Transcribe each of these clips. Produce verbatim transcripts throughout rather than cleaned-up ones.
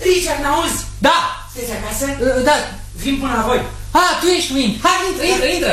Richard, n-auzi? Da! Sunteți acasă? Uh, da. Vin până la voi. Ah, tu ești Win. Hai, intră, intră, intră.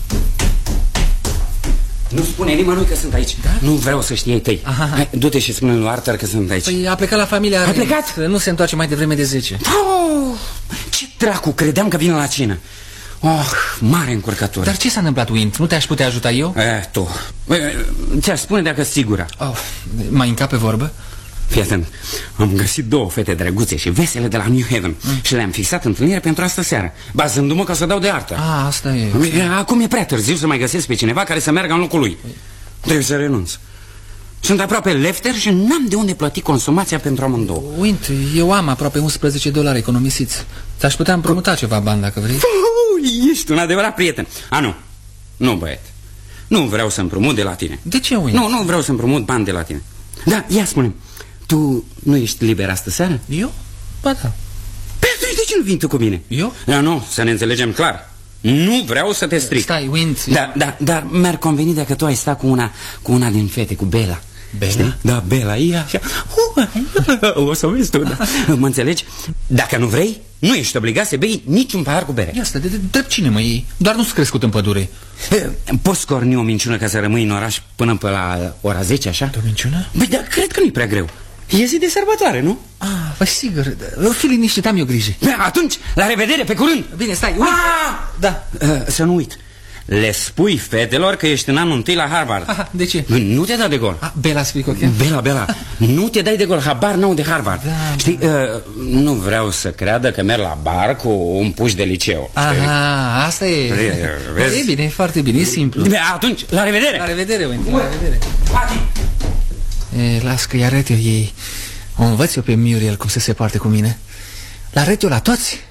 Nu spune nimănui că sunt aici. Da? Nu vreau să știe ei tăi. Hai, du-te și spune lui Arthur că sunt aici. Păi a plecat la familia. A plecat? Nu se întoarce mai devreme de zece. Oh, ce dracu, credeam că vine la cină. Oh, mare încurcătură. Dar ce s-a întâmplat, Win? Nu te-aș putea ajuta eu? Eh, tu. Ți-aș spune dacă sigură. Oh, mai încape vorbă? Fii atent, am găsit două fete drăguțe și vesele de la New Haven mm. și le-am fixat întâlnire pentru astă seară, bazându-mă ca să dau de artă. Ah, asta e. Acum e prea târziu să mai găsesc pe cineva care să meargă în locul lui. Trebuie să renunț. Sunt aproape lefter și n-am de unde plăti consumația pentru amândouă. Uite, eu am aproape unsprezece dolari economisiți. Ți-aș putea împrumuta ceva bani dacă vrei. Ui, ești un adevărat prieten. A, nu, nu băiet, nu vreau să împrumut de la tine. De ce, Win? Nu, nu vreau să împrumut bani de la tine. Da, ia spune-mi, tu nu ești liber astă seară? Eu? Ba da. Pe atunci de ce nu vin tu cu mine? Eu? Da, nu, să ne înțelegem clar. Nu vreau să te stric. Stai, Win. Da, da, dar mi-ar conveni dacă tu ai sta cu una, cu una din fete, cu Bella. Bella? Știi? Da, Bella, e așa. Uh, o să vezi tu, da. Mă înțelegi? Dacă nu vrei, nu ești obligat să bei niciun pahar cu bere. Ia stă, de, de drept cine mă iei? Doar nu-s crescut în pădure. Poți scorni o minciună ca să rămâi în oraș până pe la ora zece, așa? De o minciună? Băi, dar cred că nu-i prea greu. E zi de sărbătoare, nu? Ah, păi sigur, fi liniștit, am eu grijă. Atunci, la revedere, pe curând. Bine, stai, uite. Ah! Da. uh, Să nu uit, le spui fetelor că ești în anul întâi la Harvard. Aha, de ce? Nu te da de gol. Ah, Bella Spicoche? Bella, Bella, nu te dai de gol, habar n-au de Harvard. Da, știi, uh, nu vreau să creadă că merg la bar cu un puș de liceu. Aha, asta e. Vezi? E bine, e foarte bine, e simplu. Atunci, la revedere. La revedere, Wendy, la revedere. E, las că-i arăt eu ei. O învăț eu pe Muriel cum să se poarte cu mine. L-arăt eu la toți.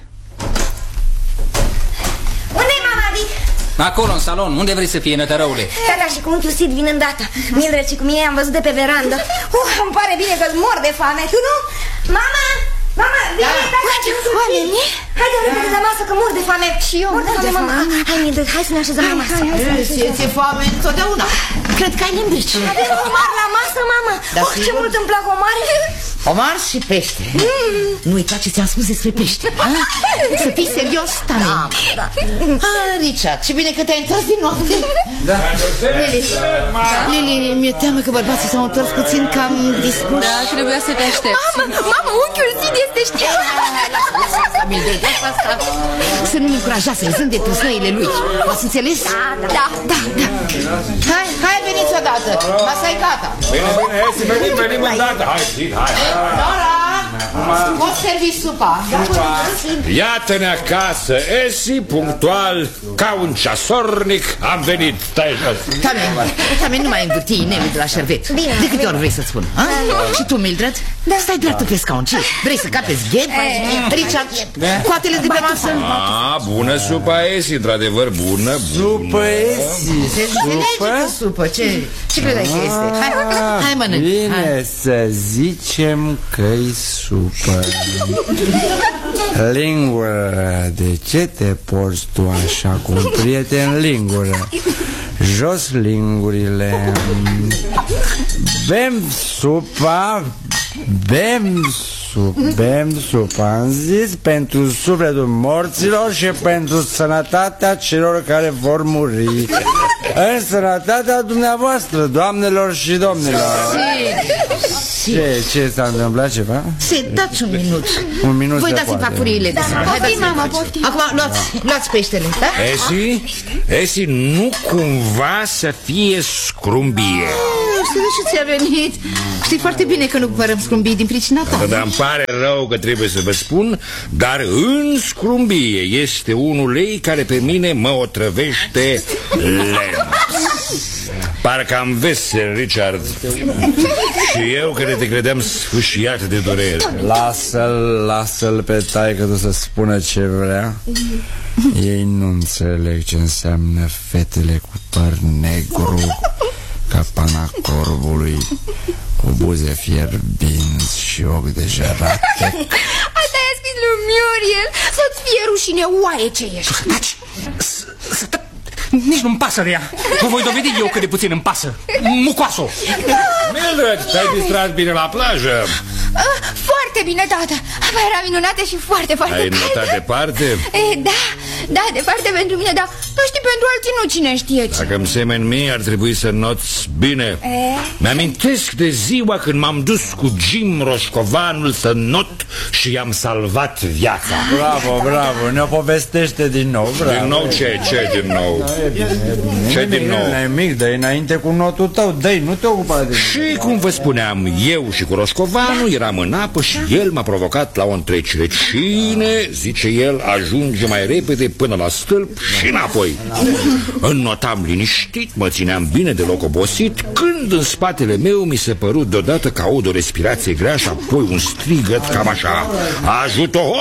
Unde-i mama, Vic? Acolo, în salon. Unde vrei să fie, nătărăule? Tata și cu unchiul Sid vin îndată. Mildred și cu mine am văzut de pe verandă. Uh, îmi pare bine că-ți mor de foame. Tu nu? Mama! Mama, vine, da. Tata și unchiul Sid. Haide, repede la masă, că mor de foame. Și eu mor de foame, mama. Hai, Mildred, hai să ne așezăm la masă. Ți-e foame întotdeauna. Cred că ai limbici. Avem omar la masă, mama. Oh, ce mult îmi plac omare. Omar și pește. Nu uita ce ți-am spus despre pește. Să fii serios, tare. Da. Ah, Richard, ce bine că te-ai întors din noapte. Da. Lili, Lili, mi-e teamă că bărbații s-au întors puțin cam dispuși. Da, trebuia să te aștepți. Mamă, mamă, unchiul Sid este știut. Mildred, asta, să nu-mi încurajați râzând de trusnăile lui. M-ați înțeles? Da, da, da, da. Hai, hai, veniți odată. Masa-i gata. Bine, bine, hai, venim, venim îndată. Hai, Sid, hai. Nora, poți servi supa. Iată-ne acasă, Esi, punctual, ca un ceasornic, am venit. Stai jos. Tamen, Tamen, nu mai îmbuti inelul de la șervet. Bine, de câte bine. ori vrei să-ți spun? A? Și tu, Mildred? Da. Stai dreaptă pe scaun. Ce? Vrei să capeți ghet? Richard, coatele de pe masă. A, bună supa, Esi, într-adevăr, bună, bună. Supă, Esi. Se înțelege cu supă. Ce, ce credeai că este? Hai, hai mănânc. Bine, hai. să zicem că-i supă. Lingură, de ce te porți tu așa cu un prieten? Lingură, jos lingurile. Bem supa, bem supă, bem supă. Am zis pentru sufletul morților și pentru sănătatea celor care vor muri. În sănătatea dumneavoastră, doamnelor și domnilor. Ce, ce s-a întâmplat ceva? Se, dați un minut. Un minut. Voi se dați-mi poate. facuriile de supă. Hai, dați-mi. mama, poftim. Acum luați, luați peștele, da? Esi, Esi, nu cumva să fie scrumbie. Nu știu de ce ți-a venit. Știi foarte bine că nu cumpărăm scrumbii din pricina ta. Dar îmi pare rău că trebuie să vă spun, dar în scrumbie este un ulei care pe mine mă otrăvește lent. Parcă am vesel, Richard. Și eu care te credeam sfâșiat de durere. Lasă-l, lasă-l pe taică tu să spună ce vrea. Ei nu înțeleg ce înseamnă fetele cu păr negru ca pana corbului, cu buze fierbinți și ochi de jerate. Asta i-a scris lui Muriel. Să-ți fie rușine, oaie ce ești. Taci! Nici nu-mi pasă de ea. Vă voi dovedi eu cât de puțin îmi pasă. Mucoaso! Mildred, te-ai distrat bine la plajă? Uh, foarte foarte bine, tată. Apa era minunată și foarte, foarte Ai notat departe? E, da, da, departe pentru mine, dar nu știi, pentru alții nu, cine știe ce. Dacă îmi semeni mie, ar trebui să noți bine. Mi-amintesc de ziua când m-am dus cu Jim Roșcovanul să not și i-am salvat viața. Bravo, bravo, ne-o povestește din nou, bravo. Din nou ce? Ce din nou? Ce din nou? Nu e mic, dă-i înainte cu notul tău, dă-i, nu te ocupa de... Și cum vă spuneam, eu și cu Roșcovanul eram în apă și el m-a provocat la o întrecere. Cine, zice el, ajunge mai repede până la stâlp și înapoi. Înnotam liniștit, mă țineam bine deloc obosit, când în spatele meu mi se părut deodată că aud o respirație grea și apoi un strigăt cam așa: ajutor!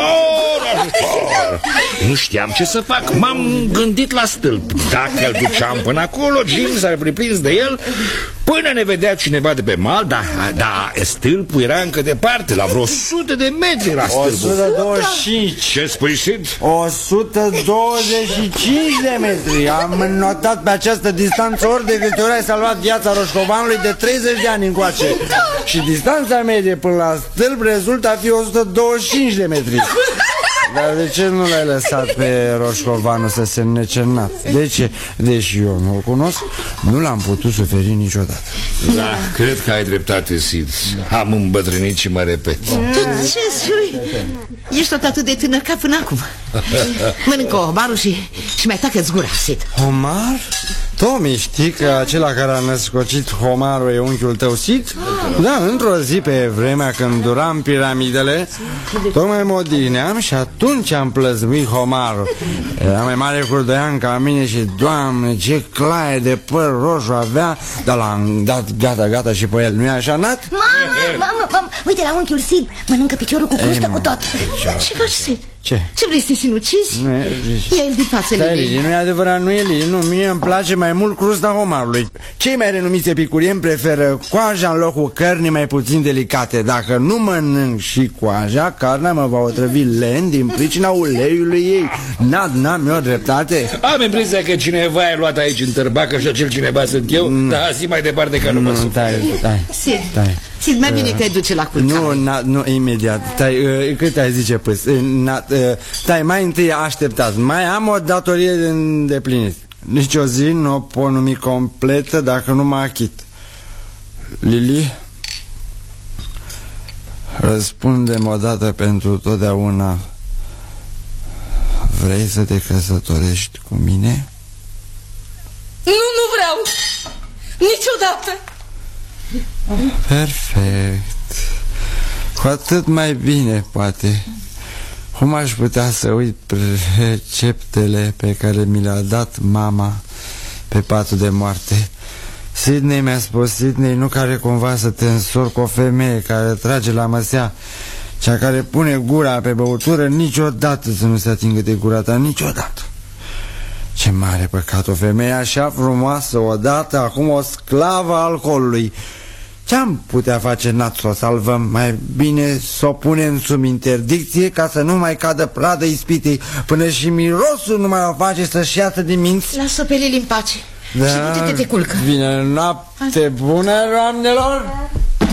Ajutor! Nu știam ce să fac, m-am gândit la stâlp. Dacă îl duceam până acolo, Jim s-ar priprins de el până ne vedea cineva de pe mal. Dar da, stâlpul era încă departe, la vreo o sută de metri la stâlpul. o sută douăzeci și cinci. Ce spui, Sid? o sută douăzeci și cinci de metri. Am notat pe această distanță ori de câte ori ai salvat viața Roșcovanului de treizeci de ani încoace. Și distanța medie până la stâlp rezultă a fi o sută douăzeci și cinci de metri. Dar de ce nu l-ai lăsat pe Roșcovanu să se înnece în nat? De ce? Deși eu nu-l cunosc, nu l-am putut suferi niciodată. Da, cred că ai dreptate, Sid. Am îmbătrânit și mă repet. Tu ce spui? Ești tot atât de tânăr ca până acum. Mănâncă omarul și, și mai tacă-ți gura, Sid. Homar? Tomi, știi că acela care a născocit Homarul e unchiul tău, Sid? Da, într-o zi pe vremea când duram piramidele, tocmai mă odineam și atunci am plăzmuit Homarul. Era mai mare cu doi ani ca mine și, Doamne, ce claie de păr roșu avea, dar l-am dat gata, gata și pe el. Nu-i așa, Nat? Mamă, mamă, mamă, uite la unchiul Sid, mănâncă piciorul cu crustă cu tot. Ce faci, Sid? Ce? Ce vrei să te sinucizi? Ia-l din față, Lili. Nu e adevărat, nu e Lili. Nu, mie îmi place mai mult crusta Homarului. Cei mai renumiți epicurieni preferă coaja în locul cărnii mai puțin delicate. Dacă nu mănânc și coaja, carnea mă va otrăvi lent din pricina uleiului ei. N-am, n-am eu dreptate? Am impresia că cineva e luat aici în tărbacă și acel cineva sunt eu. mm. Dar zi mai departe că nu mă supăr. Stai, stai, Sid, stai. Sid, mai bine te duce la culcare. Nu, na, nu, imediat. Stai, uh, cât ai zice, păs? Uh, na, uh, stai, mai întâi așteptați. Mai am o datorie de îndeplinit. Nici o zi nu o pot numi completă dacă nu mă achit. Lili, răspundem odată pentru totdeauna. Vrei să te căsătorești cu mine? Nu, nu vreau. Niciodată. Perfect. Cu atât mai bine, poate. Cum aș putea să uit receptele pe care mi le-a dat mama pe patul de moarte? Sidney mi-a spus, Sidney, nu care cumva să te însori cu o femeie care trage la măsea, cea care pune gura pe băutură, niciodată să nu se atingă de gura ta, niciodată. Ce mare păcat, o femeie așa frumoasă odată, acum o sclavă a alcoolului. Ce-am putea face, Nat, să o salvăm? Mai bine să o punem sub interdicție ca să nu mai cadă pradă ispitei, până și mirosul nu mai o face să-și iasă din minți. Lasă pe Lili în pace. Da, și du-te, te culcă. Bine, noapte bună, doamnelor!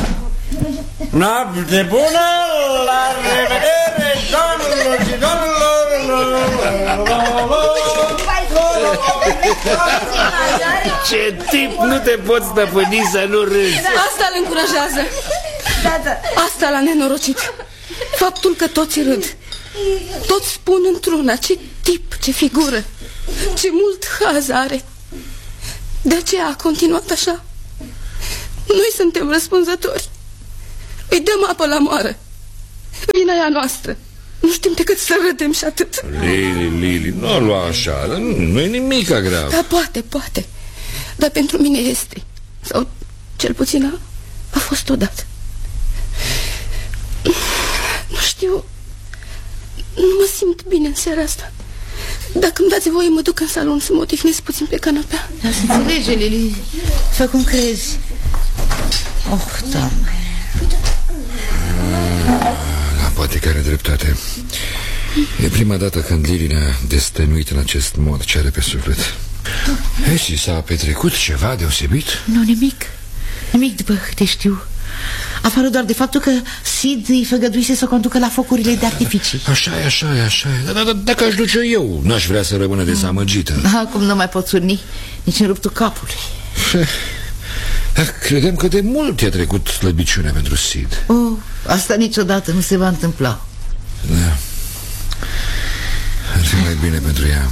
Noapte bună! La revedere, doamnelor și domnilor! Ce tip, nu te poți stăpâni să nu râzi. Asta îl încurajează. Asta l-a nenorocit. Faptul că toți râd. Toți spun într-una: ce tip, ce figură, ce mult haz are. De aceea a continuat așa. Noi suntem răspunzători. Îi dăm apă la moară. Vina e a noastră. Nu știm decât să râdem și atât. Lili, Lili, nu o lua așa. Nu, nu e nimic grav. Da, poate, poate. Dar pentru mine este. Sau cel puțin a, a fost odată. Nu știu. Nu mă simt bine în seara asta. Dacă îmi dați voie, mă duc în salon să mă odihnesc puțin pe canapea. Dar să înțelege, Lili. Fă cum crezi. Oh, Doamne. Da, poate că are dreptate. E prima dată când Lili ne-a destăinuit în acest mod ce are pe suflet. E, și s-a petrecut ceva deosebit? Nu, nimic. Nimic, după câte știu. Afară doar de faptul că Sid îi făgăduise să o conducă la focurile de artificii. Așa e, așa e, așa e. Dar da, da, dacă aș duce eu, n-aș vrea să rămână dezamăgită. Acum nu mai poți urni nici în ruptul capului. Credem că de mult i-a trecut slăbiciunea pentru Sid. Oh, asta niciodată nu se va întâmpla. Da. Ar fi mai bine pentru ea.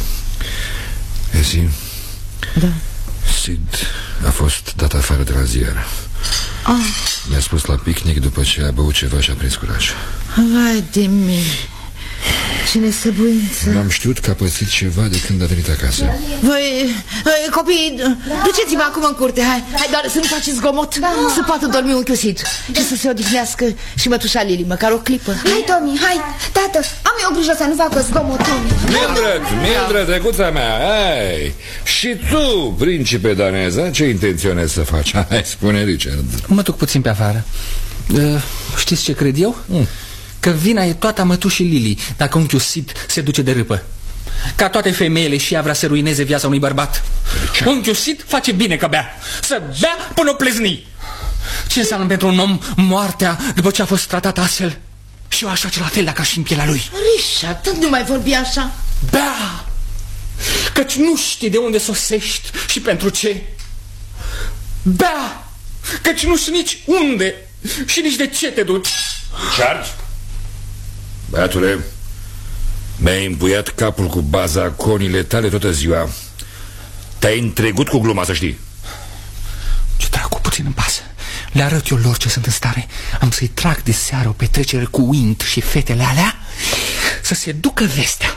Ezi? Da. Sid a fost dat afară de la ziar. Ah. Mi-a spus la picnic după ce a băut ceva și a prins curaj. Vai de mine, ce nesăbuință. N-am știut că a pățit ceva de când a venit acasă. Voi, copii, duceți-vă acum în curte. Hai, hai doar să nu faceți zgomot, da, să poată dormi unchiul Sid și să se odihnească și mătușa Lili, măcar o clipă. Hai, Tommy, hai, tată, am eu grijă să nu facă zgomot, Tommy. Mildred, Mildred, drăguța mea, hai. Și tu, principe daneză, ce intenționezi să faci? Hai, spune Richard. Mă duc puțin pe afară. uh, Știți ce cred eu? Mm. Că vina e toată a mătușii Lili dacă unchiul Sid se duce de râpă. Ca toate femeile și ea vrea să ruineze viața unui bărbat. Unchiul Sid face bine că bea. Să bea până o plezni. Ce înseamnă pentru un om moartea după ce a fost tratat astfel? Și eu aș face la fel dacă aș fi în pielea lui. Richard, nu mai vorbi așa. Bea! Căci nu știi de unde sosești și pentru ce. Bea! Căci nu știi nici unde și nici de ce te duci. Richard? Băiatule, mi-ai împuiat capul cu baza conile tale toată ziua. Te-ai întregut cu gluma, să știi. Ce dracu, puțin în pasă. Le arăt eu lor ce sunt în stare. Am să-i trag de seară o petrecere cu Wint și fetele alea să se ducă vestea.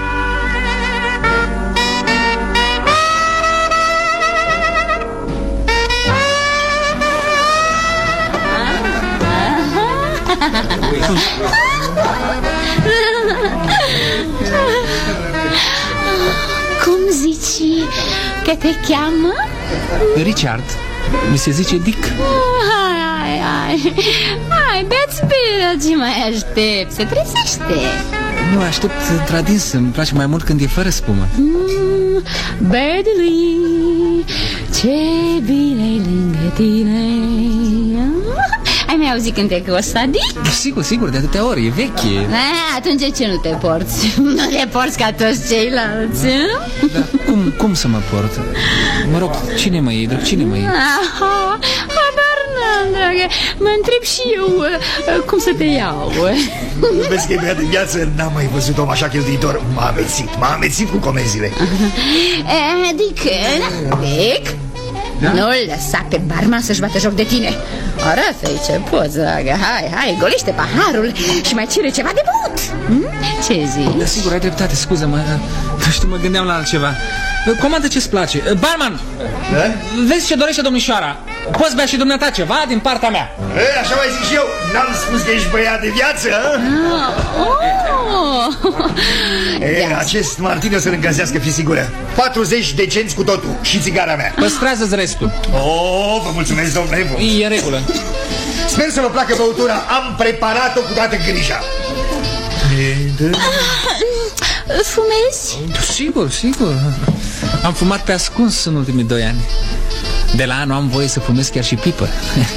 Cum zici că te cheamă? Richard. Mi se zice Dick. Hai, hai, hai. Hai, beați bine, ce mai aștept? Se trezește. Nu, aștept într-adins. Îmi place mai mult când e fără spumă. mm, Birdie, ce bine-i lângă tine. Ai mai auzit cântecul ăsta, Dick? Sigur, sigur, de atâtea ori, e veche. A, atunci de ce nu te porți? Nu te porți ca toți ceilalți? Dar cum, cum să mă port? Mă rog, cine mă iei, cine mă iei? Aha, habar n-am, dragă. Mă întreb și eu uh, cum să te iau. Vezi că e băiat de viață, n-am mai văzut om așa cheltuitor. M-a amețit, m-a amețit cu comenzile. Dick, Dick, da? Nu-l lăsa pe barman să-și bată joc de tine. Arată-i ce poți, dragă. Hai, hai, golește paharul și mai cere ceva de băut. hm? Ce zici? Da, sigur, ai dreptate, scuză-mă. Știu, mă gândeam la altceva. Comandă ce-ți place. Barman, da? Vezi ce dorește domnișoara. Poți bea și dumneata ceva din partea mea. E, așa mai zic și eu. N-am spus că ești băiat de viață, ah, oh. E, acest martini o să-l încălzească, fi sigură. patruzeci de cenți cu totul și țigara mea. Păstrează-ți restul. Oh, vă mulțumesc, domnule. E în regulă. Sper să vă placă băutura. Am preparat-o cu toată grija. Fumezi? Sigur, sigur. Am fumat pe ascuns în ultimii doi ani. De la anul am voie să fumez chiar și pipă.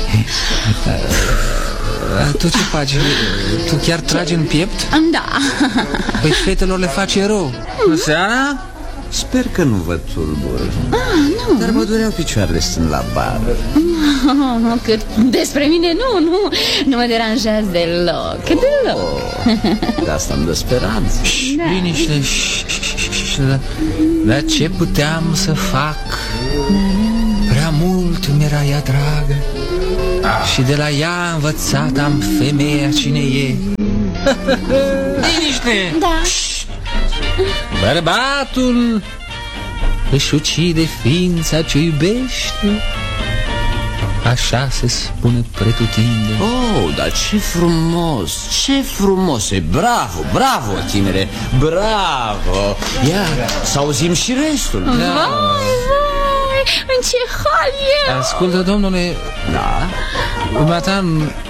Tu ce faci? Tu chiar tragi în piept? Da. Păi fetelor le face rău. Nu seara? Sper că nu vă tulbur. Ah, nu. Dar mă dureau picioarele stând la bar. Oh, că despre mine nu, nu Nu mă deranjează deloc. Deloc. Oh, de asta îmi dă speranță. Da. Liniște. Dar ce puteam să fac? Prea mult mi-era ea dragă. Și de la ea învățat am femeia cine e. Liniște. Da. Bărbatul își ucide ființa ce iubește. Așa se spune pretutinde. Oh, dar ce frumos, ce frumos e. Bravo, bravo, tinere, bravo. Ia, să auzim și restul. Vai, vai, în ce hal e. Ascultă, domnule. Da? Dumneata,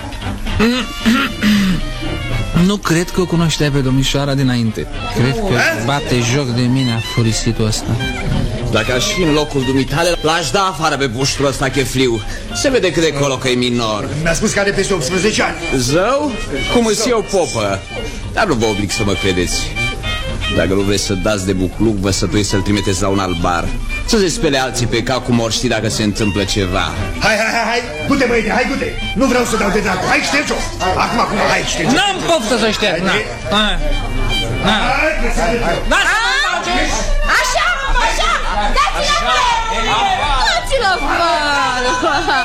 nu cred că o cunoșteai pe domnișoara dinainte. Cred că bate joc de mine afurisitul ăsta. Dacă aș fi în locul dumitale, l-aș da afară pe puștul ăsta chefliu. Se vede cât de colo că e minor. Mi-a spus că are peste optsprezece ani. Zău? Cum îți eu popă? Dar nu vă oblig să mă credeți. Dacă nu vreți să dați de bucluc, vă sătui să-l trimiteți la un alt bar. Să se spele alții pe cap cum or ști dacă se întâmplă ceva. Hai, hai, hai, hai, du-te băiete, hai, du-te. Nu vreau să dau de dracu, hai, șterge-o. Acum, acum, hai, șterge-o. N-am poftă să șterg, na. Așa, așa, dați-l afară! Dați-l afară!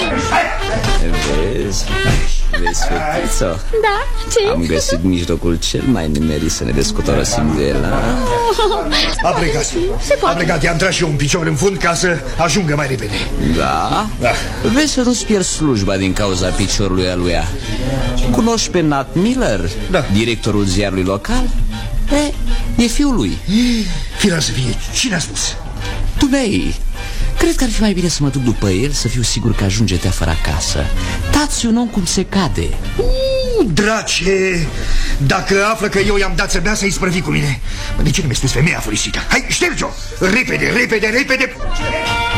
Vezi? Vezi, fetiță? Da, ce? Am găsit mijlocul cel mai nimerit să ne descotorosim de el. A plecat. A plecat, i-am tras și eu un picior în fund ca să ajungă mai repede. Da? Da. Vezi să nu-ți pierzi slujba din cauza piciorului aluia. Cunoști pe Nat Miller? Da. Directorul ziarului local? E, e fiul lui. Firea să fie, cine a spus? Dumnei, cred că ar fi mai bine să mă duc după el, să fiu sigur că ajunge te afară acasă. Tați un om cum se cade. uh, Drace, dacă află că eu i-am dat să bea, să-i sprăvi cu mine. Mă, de ce nu mi-ai spus femeia furisită? Hai, șterge-o! Repede, repede, repede!